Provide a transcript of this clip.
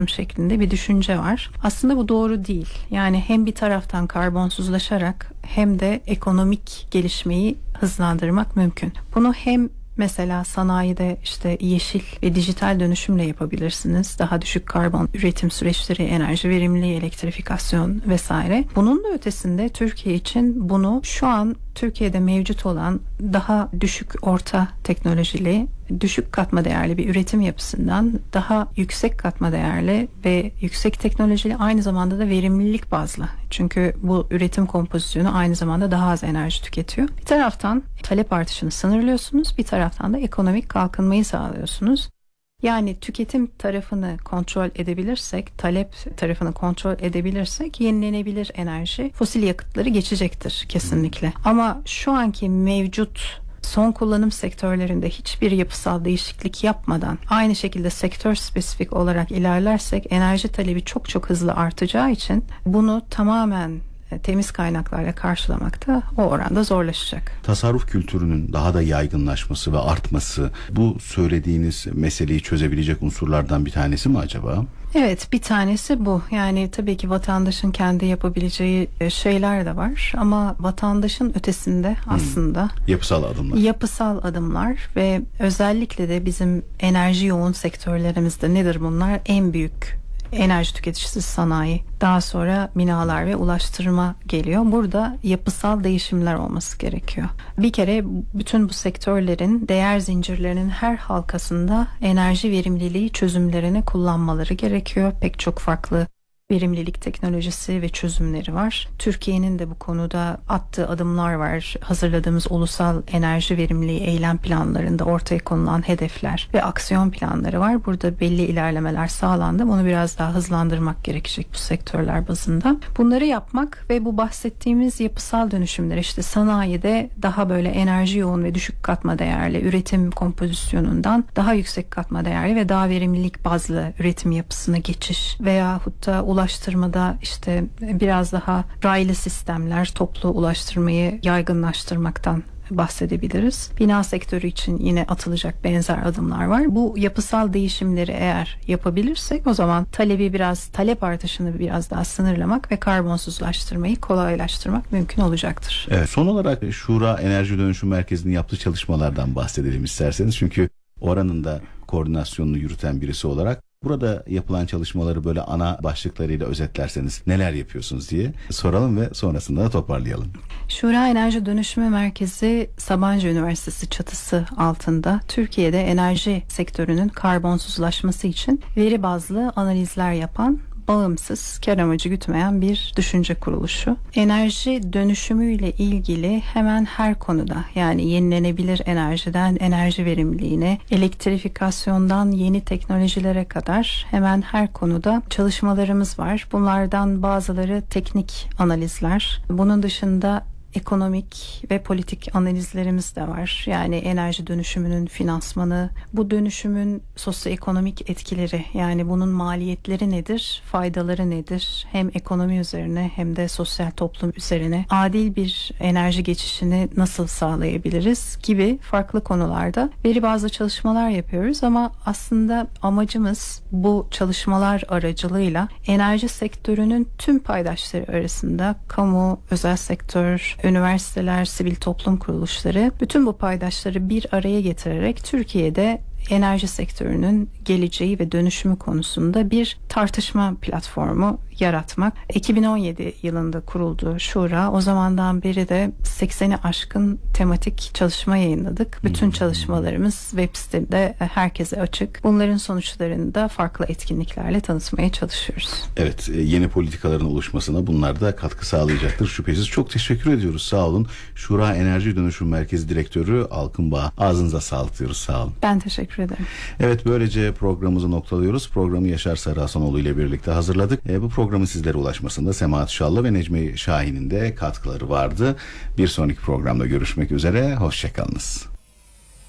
şeklinde bir düşünce var. Aslında bu doğru değil. Yani hem bir taraftan karbonsuzlaşarak hem de ekonomik gelişmeyi hızlandırmak mümkün. Bunu hem mesela sanayide işte yeşil ve dijital dönüşümle yapabilirsiniz. Daha düşük karbon üretim süreçleri, enerji verimliliği, elektrifikasyon vesaire. Bunun da ötesinde Türkiye için bunu şu an Türkiye'de mevcut olan daha düşük orta teknolojili, düşük katma değerli bir üretim yapısından daha yüksek katma değerli ve yüksek teknolojili, aynı zamanda da verimlilik bazlı. Çünkü bu üretim kompozisyonu aynı zamanda daha az enerji tüketiyor. Bir taraftan talep artışını sınırlıyorsunuz, bir taraftan da ekonomik kalkınmayı sağlıyorsunuz. Yani tüketim tarafını kontrol edebilirsek, talep tarafını kontrol edebilirsek yenilenebilir enerji, fosil yakıtları geçecektir kesinlikle. Ama şu anki mevcut son kullanım sektörlerinde hiçbir yapısal değişiklik yapmadan aynı şekilde sektör spesifik olarak ilerlersek enerji talebi çok çok hızlı artacağı için bunu tamamen temiz kaynaklarla karşılamak da o oranda zorlaşacak. Tasarruf kültürünün daha da yaygınlaşması ve artması bu söylediğiniz meseleyi çözebilecek unsurlardan bir tanesi mi acaba? Evet, bir tanesi bu. Yani tabii ki vatandaşın kendi yapabileceği şeyler de var ama vatandaşın ötesinde aslında yapısal adımlar ve özellikle de bizim enerji yoğun sektörlerimizde nedir bunlar? En büyük enerji tüketicisi sanayi, daha sonra binalar ve ulaştırma geliyor. Burada yapısal değişimler olması gerekiyor. Bir kere bütün bu sektörlerin değer zincirlerinin her halkasında enerji verimliliği çözümlerini kullanmaları gerekiyor. Pek çok farklı verimlilik teknolojisi ve çözümleri var. Türkiye'nin de bu konuda attığı adımlar var. Hazırladığımız ulusal enerji verimliliği eylem planlarında ortaya konulan hedefler ve aksiyon planları var. Burada belli ilerlemeler sağlandı. Bunu biraz daha hızlandırmak gerekecek bu sektörler bazında. Bunları yapmak ve bu bahsettiğimiz yapısal dönüşümler, işte sanayide daha böyle enerji yoğun ve düşük katma değerli üretim kompozisyonundan daha yüksek katma değerli ve daha verimlilik bazlı üretim yapısına geçiş veyahut da ulaştırmada işte biraz daha raylı sistemler, toplu ulaştırmayı yaygınlaştırmaktan bahsedebiliriz. Bina sektörü için yine atılacak benzer adımlar var. Bu yapısal değişimleri eğer yapabilirsek o zaman talep artışını biraz daha sınırlamak ve karbonsuzlaştırmayı kolaylaştırmak mümkün olacaktır. Evet, son olarak Şura Enerji Dönüşüm Merkezi'nin yaptığı çalışmalardan bahsedelim isterseniz. Çünkü oranın da koordinasyonunu yürüten birisi olarak burada yapılan çalışmaları böyle ana başlıklarıyla özetlerseniz neler yapıyorsunuz diye soralım ve sonrasında da toparlayalım. Şura Enerji Dönüşümü Merkezi Sabancı Üniversitesi çatısı altında Türkiye'de enerji sektörünün karbonsuzlaşması için veri bazlı analizler yapan, bağımsız, kar amacı gütmeyen bir düşünce kuruluşu. Enerji dönüşümüyle ilgili hemen her konuda, yani yenilenebilir enerjiden enerji verimliliğine, elektrifikasyondan yeni teknolojilere kadar hemen her konuda çalışmalarımız var. Bunlardan bazıları teknik analizler. Bunun dışında ekonomik ve politik analizlerimiz de var. Yani enerji dönüşümünün finansmanı, bu dönüşümün sosyoekonomik etkileri, yani bunun maliyetleri nedir, faydaları nedir? Hem ekonomi üzerine hem de sosyal toplum üzerine adil bir enerji geçişini nasıl sağlayabiliriz gibi farklı konularda veri bazlı çalışmalar yapıyoruz ama aslında amacımız bu çalışmalar aracılığıyla enerji sektörünün tüm paydaşları arasında kamu, özel sektör, üniversiteler, sivil toplum kuruluşları, bütün bu paydaşları bir araya getirerek Türkiye'de enerji sektörünün geleceği ve dönüşümü konusunda bir tartışma platformu yaratmak. 2017 yılında kuruldu Şura. O zamandan beri de 80'i aşkın tematik çalışma yayınladık. Bütün çalışmalarımız web sitede herkese açık. Bunların sonuçlarını da farklı etkinliklerle tanıtmaya çalışıyoruz. Evet, yeni politikaların oluşmasına bunlar da katkı sağlayacaktır şüphesiz. Çok teşekkür ediyoruz. Sağ olun. Şura Enerji Dönüşüm Merkezi Direktörü Alkın Bağ. Ağzınıza sağlık diyoruz. Sağ olun. Ben teşekkür ederim. Evet, böylece programımızı noktalıyoruz. Programı Yaşar Sarıhasanoğlu ile birlikte hazırladık. Bu programın sizlere ulaşmasında Semahat Şallı ve Necmi Şahin'in de katkıları vardı. Bir sonraki programda görüşmek üzere. Hoşçakalınız.